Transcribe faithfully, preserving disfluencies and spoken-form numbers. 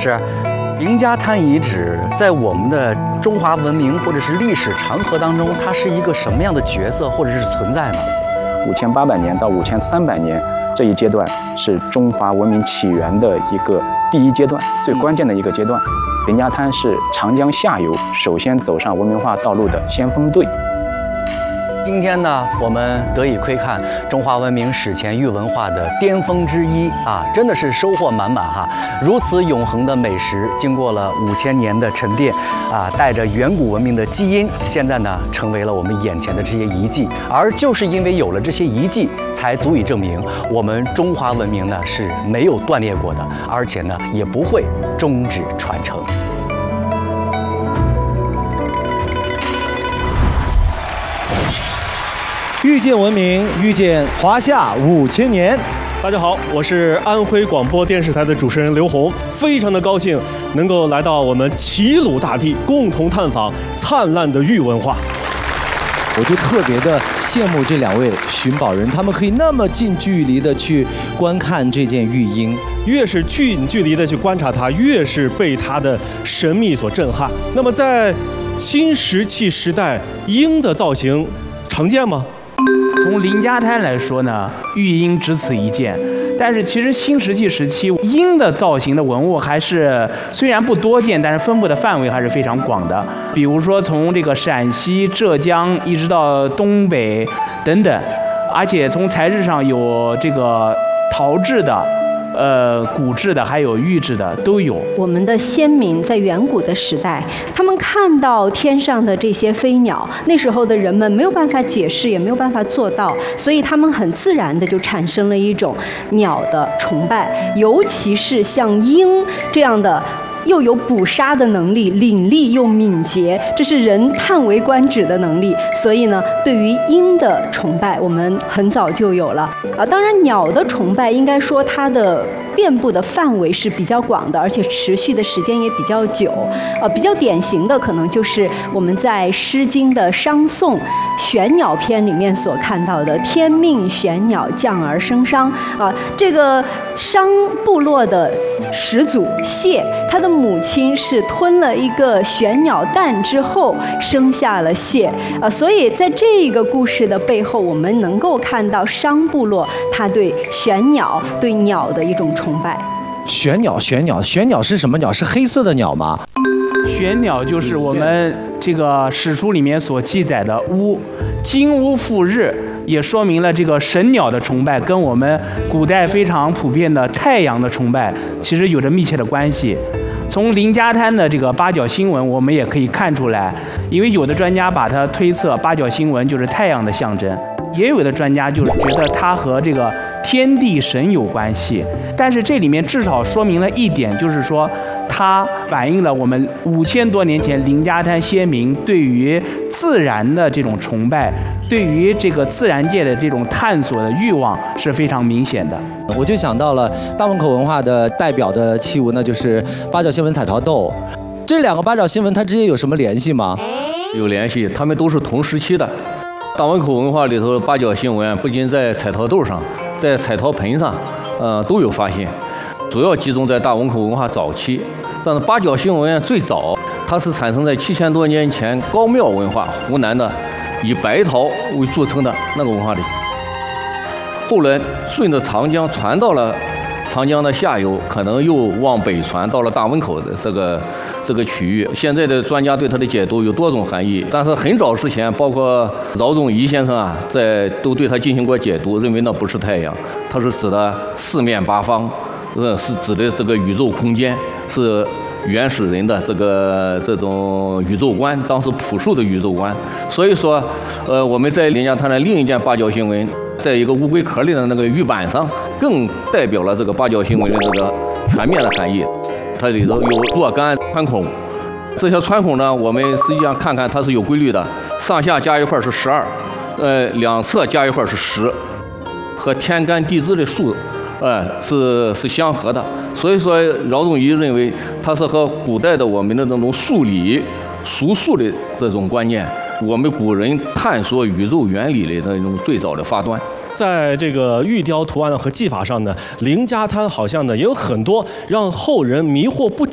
师，凌家滩遗址在我们的中华文明或者是历史长河当中，它是一个什么样的角色或者是存在呢？ 五千八百年到五千三百年这一阶段是中华文明起源的一个第一阶段，最关键的一个阶段。凌家滩是长江下游首先走上文明化道路的先锋队。 今天呢，我们得以窥看中华文明史前玉文化的巅峰之一啊，真的是收获满满哈！如此永恒的美食，经过了五千年的沉淀啊，带着远古文明的基因，现在呢，成为了我们眼前的这些遗迹。而就是因为有了这些遗迹，才足以证明我们中华文明呢是没有断裂过的，而且呢，也不会终止传承。 遇见文明，遇见华夏五千年。 大家好，我是安徽广播电视台的主持人刘红，非常的高兴能够来到我们齐鲁大地，共同探访灿烂的玉文化。 我就特别的羡慕这两位寻宝人，他们可以那么近距离的去观看这件玉鹰， 越是近距离的去观察它，越是被它的神秘所震撼。那么在新石器时代，鹰的造型常见吗？ 从凌家滩来说呢，玉鹰只此一件。但是其实新石器时期鹰的造型的文物还是虽然不多见，但是分布的范围还是非常广的。比如说从这个陕西、浙江一直到东北等等，而且从材质上有这个陶制的。呃，骨制的还有玉制的都有。 我们的先民在远古的时代，他们看到天上的这些飞鸟，那时候的人们没有办法解释，也没有办法做到，所以他们很自然的就产生了一种鸟的崇拜，尤其是像鹰这样的。又有捕杀的能力，伶俐又敏捷，这是人叹为观止的能力。所以呢，对于鹰的崇拜，我们很早就有了啊。当然，鸟的崇拜应该说它的遍布的范围是比较广的，而且持续的时间也比较久。呃，比较典型的可能就是我们在《诗经》的商颂玄鸟篇里面所看到的“天命玄鸟，降而生商”啊，这个商部落的始祖谢，他的母亲是吞了一个玄鸟蛋之后生下了谢啊，所以在这个故事的背后，我们能够看到商部落他对玄鸟、对鸟的一种崇拜。 玄鸟，玄鸟，玄鸟是什么鸟？是黑色的鸟吗？ 玄鸟就是我们这个史书里面所记载的乌，金乌复日，也说明了这个神鸟的崇拜跟我们古代非常普遍的太阳的崇拜其实有着密切的关系。从凌家滩的这个八角星纹，我们也可以看出来，因为有的专家把它推测八角星纹就是太阳的象征，也有的专家就是觉得它和这个天地神有关系。但是这里面至少说明了一点，就是说它反映了我们五千多年前凌家滩先民对于自然的这种崇拜，对于这个自然界的这种探索的欲望是非常明显的。 我就想到了大汶口文化的代表的器物，那就是八角星纹彩陶豆。这两个八角星纹它之间有什么联系吗？ 有联系，它们都是同时期的。大汶口文化里头的八角星纹不仅在彩陶豆上，在彩陶盆上，呃都有发现，主要集中在大汶口文化早期。但是八角星纹最早，它是产生在七千多年前高庙文化，湖南的以白陶为著称的那个文化里。后来顺着长江传到了长江的下游，可能又往北传到了大汶口的这个这个区域。现在的专家对它的解读有多种含义，但是很早之前，包括饶宗颐先生啊，在都对它进行过解读，认为那不是太阳，它是指的四面八方，呃，是指的这个宇宙空间，是原始人的这个这种宇宙观，当时朴素的宇宙观。所以说，呃，我们在凌家滩的另一件八角星纹，在一个乌龟壳里的那个玉板上，更代表了这个八角星纹的这个全面的含义。它里头有若干穿孔，这些穿孔呢，我们实际上看看它是有规律的，上下加一块是十二，呃，两侧加一块是十，和天干地支的数，呃，是是相合的。所以说，饶宗颐认为它是和古代的我们的这种数理、数数的这种观念，我们古人探索宇宙原理的那种最早的发端。 在这个玉雕图案和技法上呢，凌家滩好像呢也有很多让后人迷惑不